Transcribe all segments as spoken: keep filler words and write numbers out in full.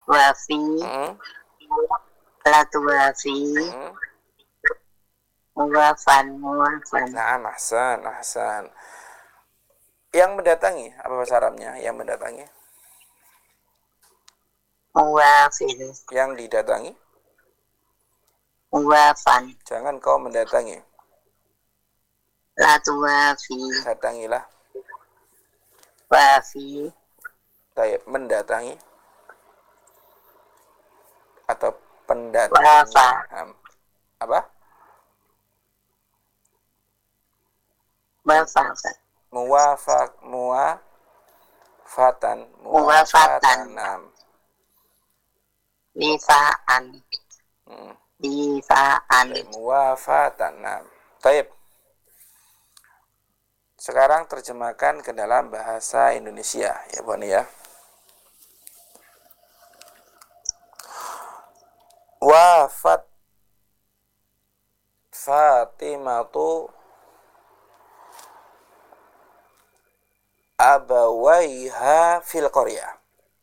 Wafi. Hmm. Latu wafi. Hmm. Muwafan. Muwafan. Nah, ahsan, ahsan. Yang mendatangi, apa bahasa Arabnya? Yang mendatangi. Muwafin. Yang didatangi. Muwafan. Jangan kau mendatangi. Latu wafi. Datangilah. Wafi. Taib, mendatangi. Atau pendatangi. Wafa. Um, apa? Muwafan. Muwafaq, muwafatan. Muwafatan. Nam. Difa'an. Hmm. Difa'an. Muwafatan. Nam. Taib. Sekarang terjemahkan ke dalam bahasa Indonesia, ya Bu ya. Wafat Fatimatu abawaiha fil qaryah.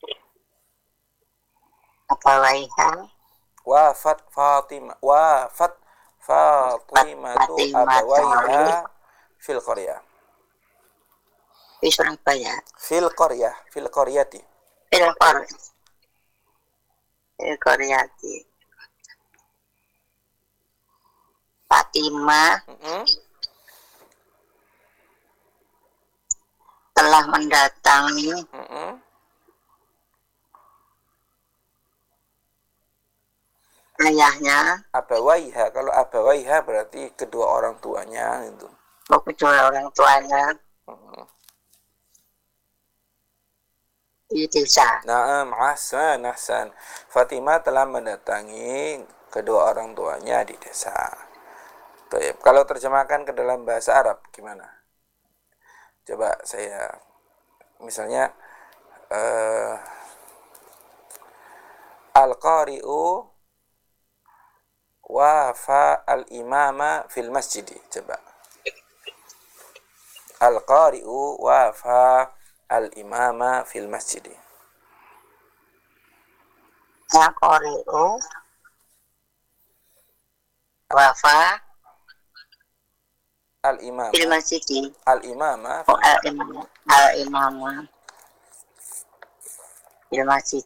Abawaiha. Wafat Fatimah. Wafat Fatimatu abawaiha fil qaryah. Di Surabaya. Fil qaryah, fil qaryati. Fil qaryah. Fil qaryati. Fatimah Mm-hmm. telah mendatangi Mm-hmm. ayahnya. Abawaiha, kalau abawaiha berarti kedua orang tuanya itu. Oh, kedua orang tuanya. Mm-hmm. Di desa. Naam, ahsan, ahsan. Fatimah telah mendatangi kedua orang tuanya di desa. Baik. Kalau terjemahkan ke dalam bahasa Arab gimana? Coba saya misalnya uh, al-qari'u wafa al-imama fil masjid. Coba. Al-qari'u wafa al-imama fil masjid. Al-qari'u wafa al-imama fil masjid. Al-imama Oh, al-imama. Al-imama fil masjid.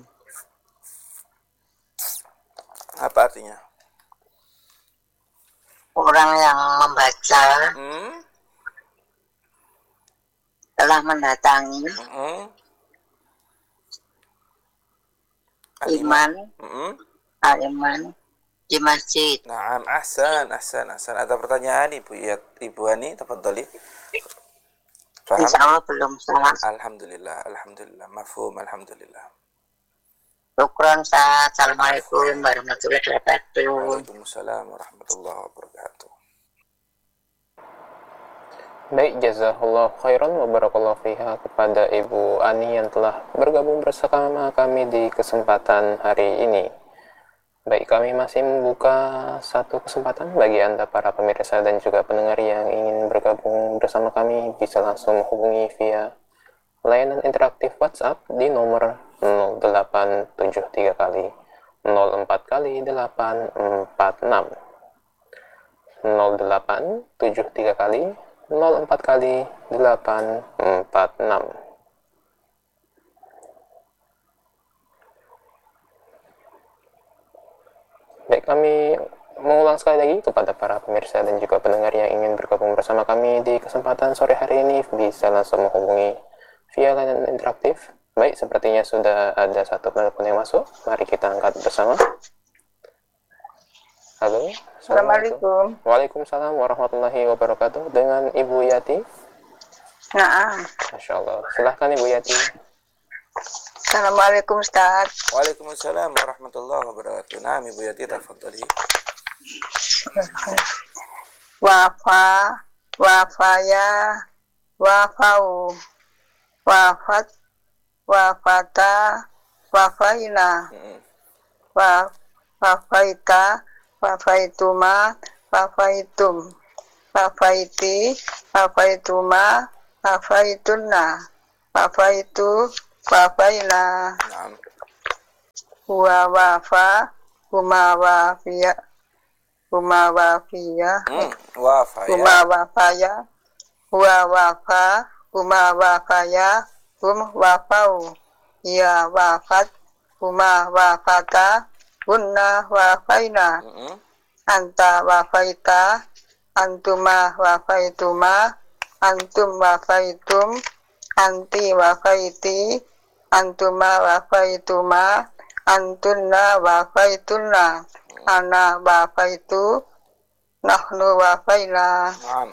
Apa artinya? Orang yang membaca Hmm? telah mendatangi Hmm? iman Hmm? al-iman di masjid. Naam, ahsan, ahsan, ahsan. Ada pertanyaan Ibu ya, Ibu Ani, tafadhali. Paham? Insya Allah belum salah. Alhamdulillah, alhamdulillah. Mafhum, alhamdulillah. Syukran, Ustaz. Assalamualaikum warahmatullahi wabarakatuh. Waalaikumsalam warahmatullahi wabarakatuh. Baik, jazakallah khairan wa barakallahu fiha kepada Ibu Ani yang telah bergabung bersama kami di kesempatan hari ini. Baik, kami masih membuka satu kesempatan bagi Anda para pemirsa dan juga pendengar yang ingin bergabung bersama kami, bisa langsung menghubungi via layanan interaktif WhatsApp di nomor nol delapan tujuh tiga kali nol empat kali delapan empat enam nol delapan tujuh tiga kali nol empat kali delapan empat enam. Baik, kami mengulang sekali lagi kepada para pemirsa dan juga pendengar yang ingin bergabung bersama kami di kesempatan sore hari ini, bisa langsung menghubungi via layanan interaktif. Baik, sepertinya sudah ada satu penelpon yang masuk. Mari kita angkat bersama. Halo, Assalamualaikum. Waalaikumsalam warahmatullahi wabarakatuh. Dengan Ibu Yati. Nah, Masya Allah. Silahkan Ibu Yati. Assalamualaikum, Ustaz. Waalaikumsalam warahmatullahi wabarakatuh. Naam, Ibu Yati, tafadhali. Wafa, wafaya, wafau, wafat, wafata, wafaina, Hmm. wa, wafaita, wafaituma, wafaitum, wafaiti, wafaituma, wafaitunna, wafaitu, wafaina. Naam. huwa wafa, huma wafiya, huma wafiya, Hmm, wafa huma ya. wafaya, huwa wafa, huma wafaya, hum wafau, ya wafat, huma wafata, hunna wafaina, Mm-mm. anta wafaita, antuma wafaituma, antum wafaitum, anti wafaiti, antuma wafaituma, antunna wafaitunna, ana wafaitu, nahnu wafaina, Naam.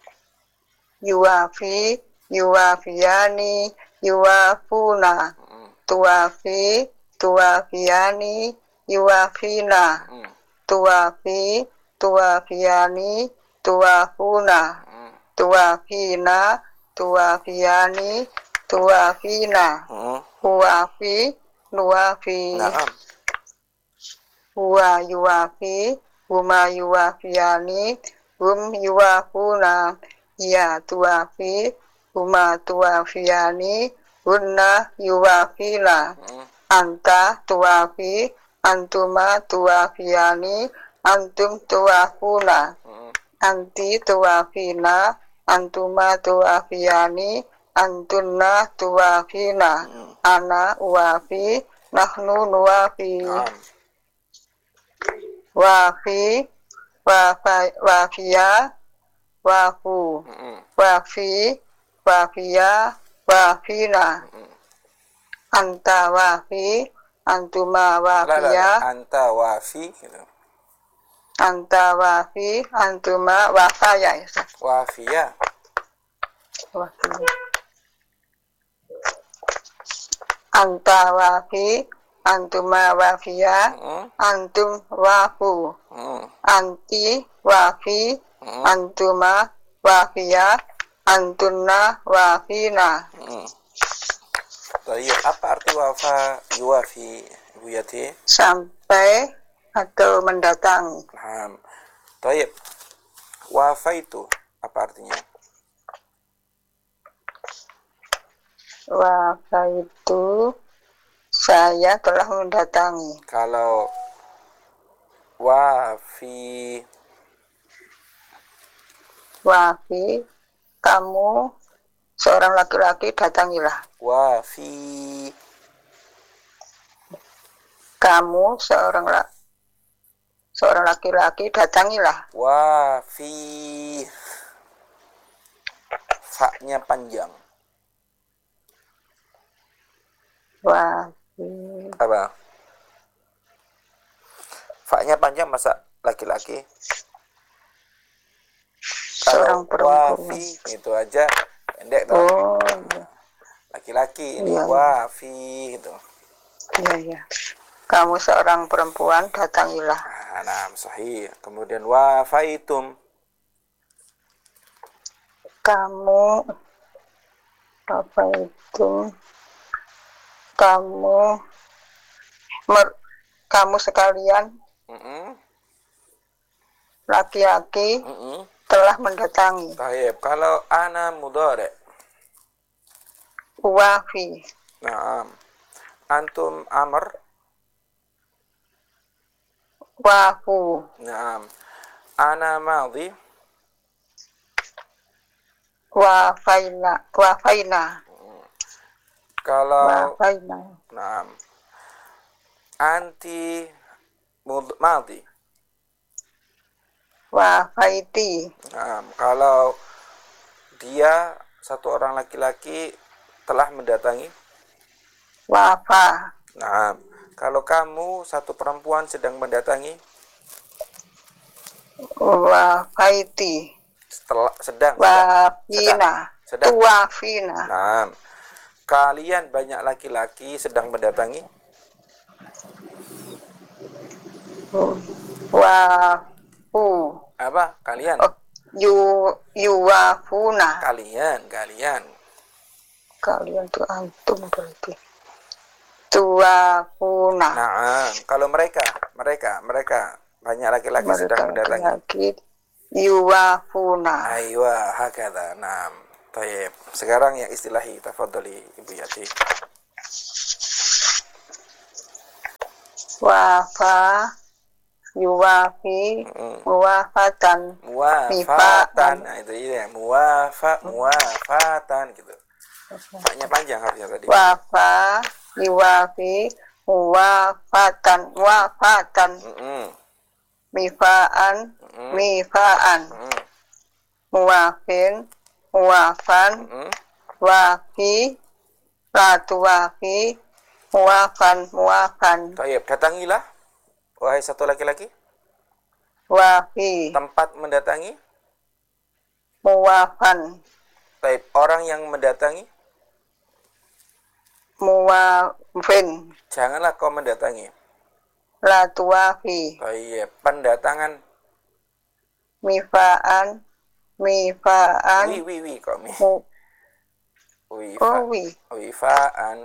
yuwafi, yuwafiyani, yuwafuna, Mm-mm. tuwafi, tuwafiyani, yuwafina, Mm-mm. tuwafi, tuwafiyani, tuwafuna, Mm-mm. tuwafina, tuwafiyani, tuwafina, Mm-mm. huwafi, nuwafi, Naam. huwa yuwafi, huma yuwafiyani, hum yuwafuna, ya tuwafi, huma tuwafiyani, hunna yuwafina, Mm-mm. anta tuwafi, antuma tuwafiyani, antum tuwafuna, Mm-mm. anti tuwafina, antuma tuwafiyani, antunna tuwafina, Mm-mm. ana uwafi, nahnu nuwafi, Naam. wafi, wafa, wafiya, wafu, Mm-mm. wafi, wafiya, wafina, Mm-mm. anta wafi, antuma La la la. wafiya, Anta wafi gitu. anta wafi, antuma wafaya, ya, Ustaz. Wafiya. Wafi. Anta wafi, antuma wafiya, Mm-mm. antum wafu, Mm-mm. anti wafi, Mm-mm. antuma wafiya, antunna wafina, Mm-mm. Baik, apa arti wafa yuwafi Ibu Yati? sampai atau mendatangi. Nah, baik. Wafa itu apa artinya? Wafa itu saya telah mendatangi. Kalau wafi, Wafi, kamu seorang laki-laki datangilah. wafi, Kamu seorang la seorang laki-laki datangilah. wafi. Fa-nya panjang. Wafi, Apa? Fa-nya panjang masa laki-laki? seorang Kalau perempuan. wafi itu aja pendek toh. Oh, iya, Laki-laki ini Iya, iya. wafi gitu. iya, iya. Kamu seorang perempuan datangilah. Ah, nah, sahih. Kemudian wafaitum. Kamu apa itu? Kamu mer- kamu sekalian Mm-mm. laki-laki Mm-mm. telah mendatangi. Taib. Kalau ana mudhari. Wafi, Nah, antum amr. wafu, Nah, ana madhi. wafaina, wafaina, Kalau wafaina, nah, anti mud- madhi. wafaiti, Nah, kalau dia satu orang laki-laki telah mendatangi. wafa, Nah, kalau kamu satu perempuan sedang mendatangi. wafaiti, Setelah sedang sedang wafina, sedang. tuwafina, Nah, kalian banyak laki-laki sedang mendatangi. wafu, Apa? Kalian. oh, yu, yuwafuna. Kalian, kalian. Kalian tuh antum berarti. Tuwafuna. Nah, kalau mereka, mereka, mereka banyak laki-laki sedang Mereka mendatangi. laki yuwafuna. Aywa, hakada. Nah, taib. Sekarang yang istilahi, tafadhali Ibu Yati. wafa yuwafi Mm-mm. muwafatan Muwafatan. Nah, itu ya. Muwafa, muwafatan gitu. Faknya panjang harusnya tadi. wafa yuwafi muwafatan muwafatan Mm-mm. mifaan Mm-mm. mifaan Mm-mm. muwafin muwafan Mm-mm. wafi ratu wafi muwafan muwafan Tayyib, datangilah wahai satu laki-laki wafi tempat mendatangi. muwafan Tayyib, orang yang mendatangi muwafin janganlah kau mendatangi. ratu wafi Tayyib, pendatangan mifaan mifaan wi wi wi kok mi mu wifa oh wi wifaan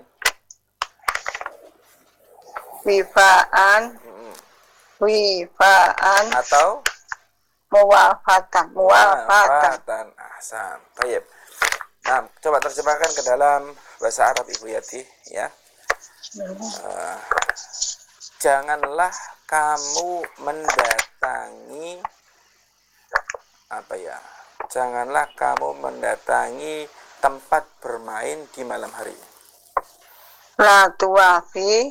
wifaan Mm-mm. wifaan atau muwafatan muwafatan muwafatan. Ahsan. Tayyib. Nah, coba terjemahkan ke dalam bahasa Arab Ibu Yati ya. Uh, janganlah kamu mendatangi apa ya? Janganlah kamu mendatangi tempat bermain di malam hari. ratu wafi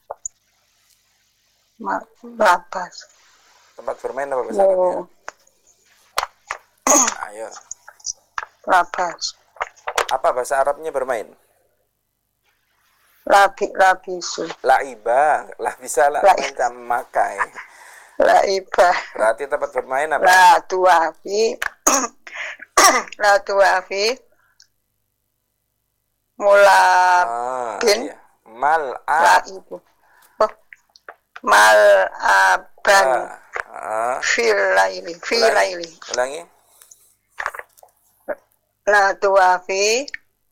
labas Tempat bermain apa bahasa Arabnya? mu Ayo. labas Apa bahasa Arabnya bermain? labi labisu Laiba, lah bisa lah La- macam makai. laibah Berarti tempat bermain apa? ratu wafi ratu wafi mulab Ah, bin iya. Mal'ab. laibu oh malaban Ah, fil laili fil laili ulangi. ratu wafi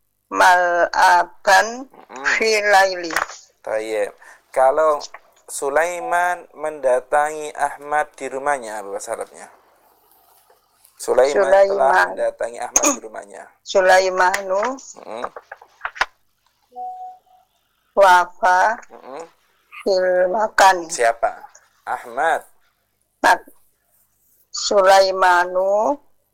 malaban Mm, fil laili Tayyib. Kalau Sulaiman mendatangi Ahmad di rumahnya, apa bahasa Arabnya? Sulaiman, telah Sulaiman. mendatangi Ahmad di rumahnya. Sulaimanu Mm, wafa mm. fil makan Siapa? Ahmad. Mak Sulaimanu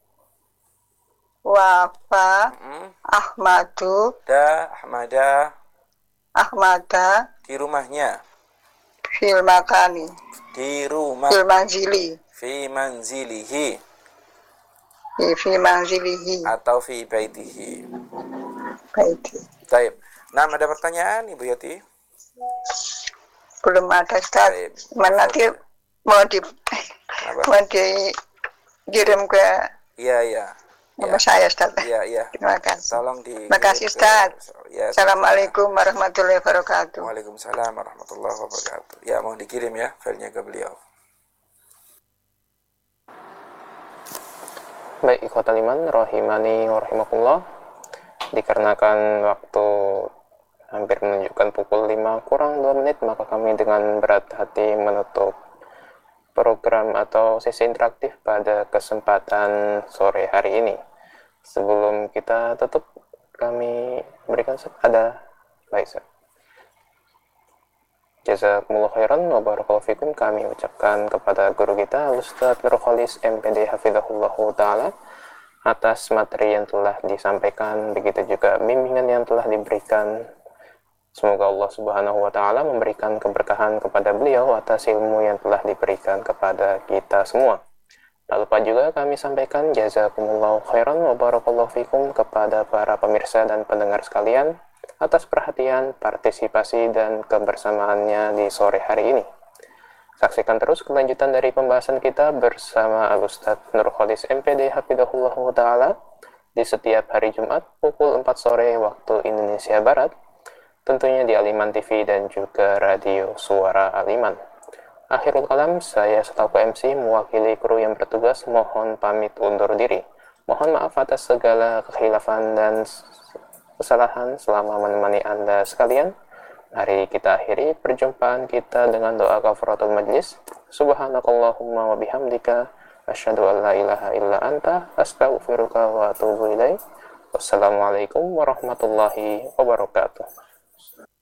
wafa Mm. Ahmadu Da Ahmada Ahmada di rumahnya. fil makani Di rumah. fil manzili Fi manzilihi Fi fi manzilihi atau fi baitihi. baiti Taib. Nah, ada pertanyaan Ibu Yati? belum ada Ustaz. Baik. Mana nanti mau di Apa? mau dikirim ke Iya, iya. nomor Ya. saya Ustaz. Iya, iya. Terima kasih. Tolong di Terima kasih Ustaz. Ya, Assalamualaikum warahmatullahi wabarakatuh. Waalaikumsalam warahmatullahi wabarakatuh. Ya, mohon dikirim ya filenya ke beliau. Baik, ikhwatal iman, rahimani wa rahimakumullah. Dikarenakan waktu hampir menunjukkan pukul lima kurang dua menit, maka kami dengan berat hati menutup program atau sesi interaktif pada kesempatan sore hari ini. Sebelum kita tutup, kami berikan ada baik Sir. Jazakumullah khairan wa barakallahu fikum. Kami ucapkan kepada guru kita Ustaz Nur Khalis M P D hafizahullahu taala atas materi yang telah disampaikan, begitu juga bimbingan yang telah diberikan. Semoga Allah Subhanahu wa taala memberikan keberkahan kepada beliau atas ilmu yang telah diberikan kepada kita semua. Tak lupa juga kami sampaikan jazakumullahu khairan wa barakallahu fikum kepada para pemirsa dan pendengar sekalian atas perhatian, partisipasi, dan kebersamaannya di sore hari ini. Saksikan terus kelanjutan dari pembahasan kita bersama Al-Ustaz Nur Khalis M P D hafizahullahu taala di setiap hari Jumat pukul empat sore waktu Indonesia Barat, tentunya di Aliman T V dan juga Radio Suara Aliman. Akhirul kalam, saya selaku M C mewakili kru yang bertugas mohon pamit undur diri. Mohon maaf atas segala kekhilafan dan kesalahan selama menemani Anda sekalian. Mari kita akhiri perjumpaan kita dengan doa kafaratul majlis. Subhanakallahumma wa bihamdika asyhadu an la ilaha illa anta astaghfiruka wa atubu ilaik. Wassalamualaikum warahmatullahi wabarakatuh.